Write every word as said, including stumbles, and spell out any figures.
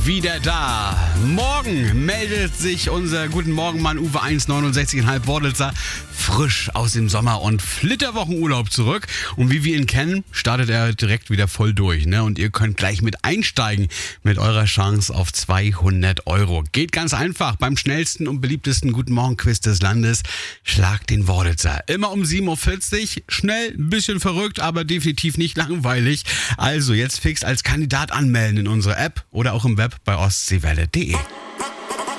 wieder da. Morgen meldet sich unser Guten Morgen-Mann Uwe eins neunundsechzig Komma fünf Wordelser frisch aus dem Sommer- und Flitterwochenurlaub zurück. Und wie wir ihn kennen, startet er direkt wieder voll durch. Ne? Und ihr könnt gleich mit einsteigen mit eurer Chance auf zweihundert Euro. Geht ganz einfach. Beim schnellsten und beliebtesten Guten Morgen-Quiz des Landes. Schlagt den Wordelser. Immer um sieben Uhr vierzig. Schnell, ein bisschen verrückt, aber definitiv nicht langweilig. Also jetzt fix als Kandidat anmelden in unserer App oder auch im Web bei ostseewelle punkt de.